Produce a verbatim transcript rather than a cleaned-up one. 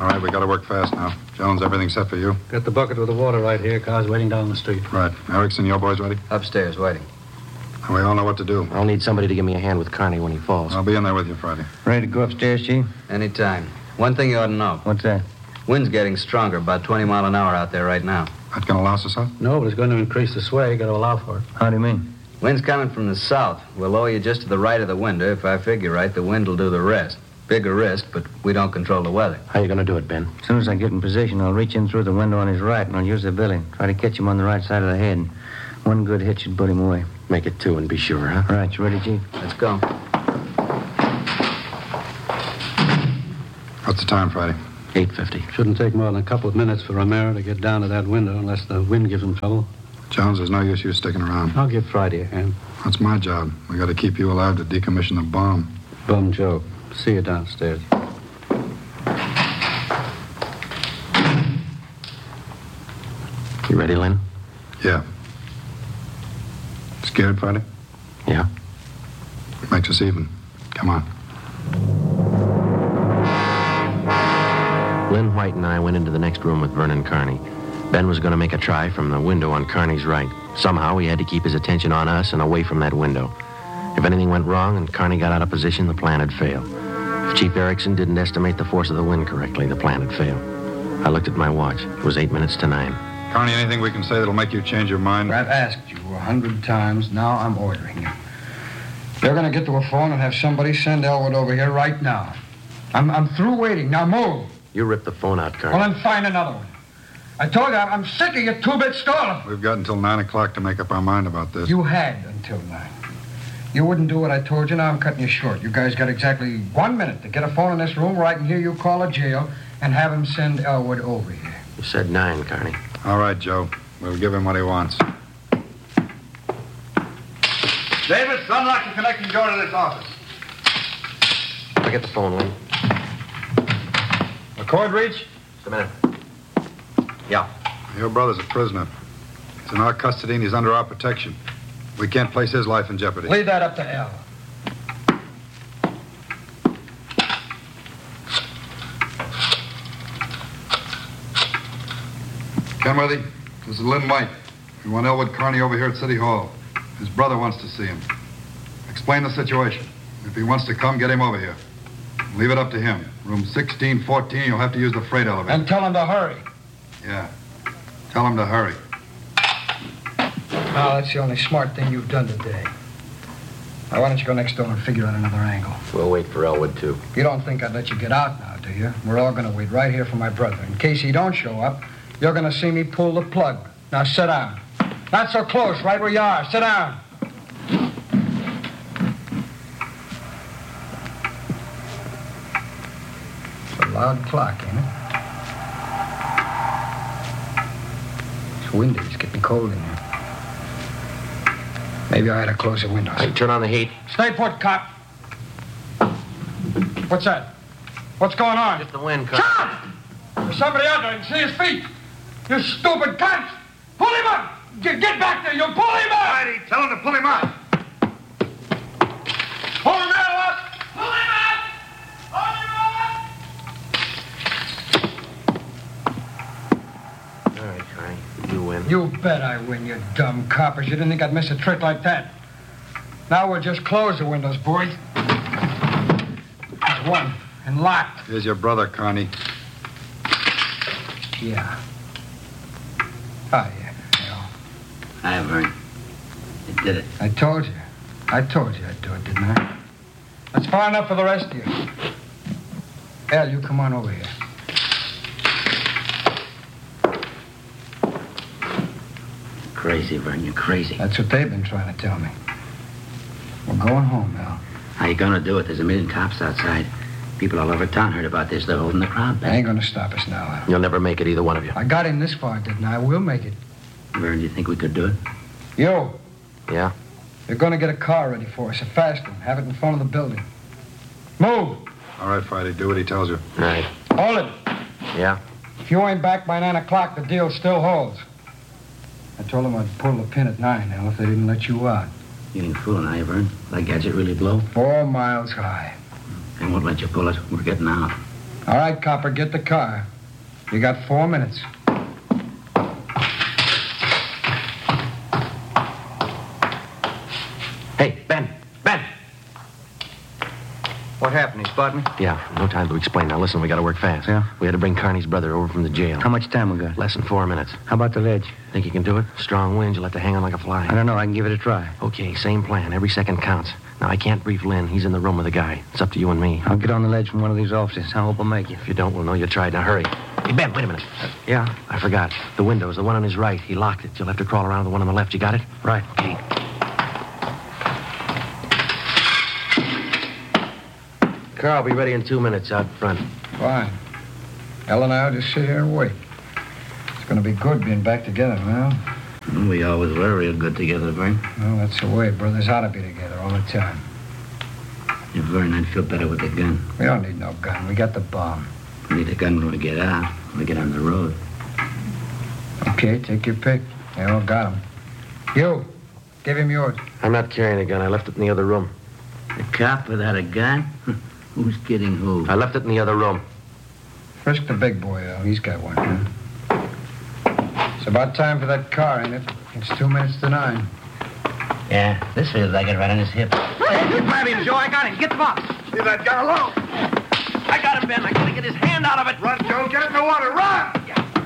All right, we got to work fast now. Jones, everything set for you? Got the bucket with the water right here. Car's waiting down the street. Right. Erickson, your boys ready? Upstairs, waiting. We all know what to do. I'll need somebody to give me a hand with Carney when he falls. I'll be in there with you Friday. Ready to go upstairs, Chief? Anytime. One thing you ought to know. What's that? Wind's getting stronger, about twenty mile an hour out there right now. That going to louse us up? No, but it's going to increase the sway. You got to allow for it. How do you mean? Wind's coming from the south. We'll lower you just to the right of the window. If I figure right, the wind will do the rest. Bigger risk, but we don't control the weather. How you going to do it, Ben? As soon as I get in position, I'll reach in through the window on his right, and I'll use the billy. Try to catch him on the right side of the head. One good hit should put him away. Make it two and be sure, huh? All right, you ready, Chief? Let's go. What's the time, Friday? eight fifty. Shouldn't take more than a couple of minutes for Romero to get down to that window unless the wind gives him trouble. Jones, there's no use you sticking around. I'll give Friday a hand. That's my job. We got to keep you alive to decommission the bomb. Bum joke. See you downstairs. You ready, Lynn? Yeah. Scared, Friday? Yeah. Makes us even. Come on. Lynn White and I went into the next room with Vernon Carney. Ben was going to make a try from the window on Carney's right. Somehow he had to keep his attention on us and away from that window. If anything went wrong and Carney got out of position, the plan had failed. If Chief Erickson didn't estimate the force of the wind correctly, the plan had failed. I looked at my watch. It was eight minutes to nine. Carney, anything we can say that'll make you change your mind? I've asked you a hundred times. Now I'm ordering you. You're going to get to a phone and have somebody send Elwood over here right now. I'm, I'm through waiting. Now move. You ripped the phone out, Carney. Well, then find another one. I told you, I'm sick of your two-bit stalling. We've got until nine o'clock to make up our mind about this. You had until nine. You wouldn't do what I told you. Now I'm cutting you short. You guys got exactly one minute to get a phone in this room where I can hear you call a jail and have him send Elwood over here. You said nine, Carney. All right, Joe. We'll give him what he wants. Davis, unlock the connecting door to this office. I get the phone, Lynn. A cord reach? Just a minute. Yeah. Your brother's a prisoner. He's in our custody and he's under our protection. We can't place his life in jeopardy. Leave that up to Al. Kenworthy, this is Lynn White. We want Elwood Carney over here at City Hall. His brother wants to see him. Explain the situation. If he wants to come, get him over here. Leave it up to him. Room sixteen fourteen, you'll have to use the freight elevator. And tell him to hurry. Yeah. Tell him to hurry. Now, that's the only smart thing you've done today. Now, why don't you go next door and figure out another angle? We'll wait for Elwood, too. You don't think I'd let you get out now, do you? We're all going to wait right here for my brother. In case he don't show up, you're going to see me pull the plug. Now, sit down. Not so close, right where you are. Sit down. It's a loud clock, ain't it? It's windy. It's getting cold in here. Maybe I ought to close the windows. Hey, turn on the heat. Stay put, cop. What's that? What's going on? Just the wind, Carney. Stop! There's somebody out there. I can see his feet. You stupid cunts! Pull him up! Get, get back there! You'll pull him up! Friday, tell him to pull him out. Pull him up! Pull him up! Pull him up! All right, Carney. You win. You bet I win, you dumb coppers. You didn't think I'd miss a trick like that. Now we'll just close the windows, boys. There's one. And locked. Here's your brother, Carney. Yeah. Oh, yeah. Hi, Vern. You did it. I told you. I told you I'd do it, didn't I? That's far enough for the rest of you. Al, you come on over here. Crazy, Vern. You're crazy. That's what they've been trying to tell me. We're going home, Al. How you gonna do it? There's a million cops outside. People all over town heard about this. They're holding the crowd They back. ain't gonna stop us now, Al. You'll never make it, either one of you. I got him this far, didn't I? We'll make it. Vern, do you think we could do it? You, Yeah? you're gonna get a car ready for us, a fast one. Have it in front of the building. Move! All right, Friday, do what he tells you. All right. Hold it. Yeah? If you ain't back by nine o'clock, the deal still holds. I told them I'd pull the pin at nine, Al, if they didn't let you out. You ain't fooling, are you, Vern? That gadget really blow? Four miles high. They won't let you pull it. We're getting out. All right, copper, get the car. You got four minutes. Hey, Ben. Ben! What happened? He spot me? Yeah, no time to explain. Now, listen, we got to work fast. Yeah? We had to bring Carney's brother over from the jail. How much time we got? Less than four minutes. How about the ledge? Think you can do it? Strong wind, you'll have to hang on like a fly. I don't know. I can give it a try. Okay, same plan. Every second counts. Now, I can't brief Lynn. He's in the room with the guy. It's up to you and me. I'll get on the ledge from one of these offices. I hope I'll make it. If you don't, we'll know you tried. Now, hurry. Hey, Ben, wait a minute. Uh, Yeah? I forgot. The window's the one on his right. He locked it. You'll have to crawl around to the one on the left. You got it? Right. Okay. Carl, be ready in two minutes out front. Fine. Ellen and I will just sit here and wait. It's going to be good being back together now. We always were real good together, Vern. Well, that's the way. Brothers ought to be together all the time. If Vern, I'd feel better with a gun. We don't need no gun. We got the bomb. We need a gun when we get out. When we get on the road. Okay, take your pick. They all got him. You, give him yours. I'm not carrying a gun. I left it in the other room. A cop without a gun? Who's kidding who? I left it in the other room. Frisk the big boy, though. He's got one. Huh? It's about time for that car, ain't it? It's two minutes to nine. Yeah, this feels like it right on his hip. Grab him, Joe. I got him. Get the box. Leave that gun alone. I got him, Ben. I gotta get his hand out of it. Run, Joe. Get in the water. Run!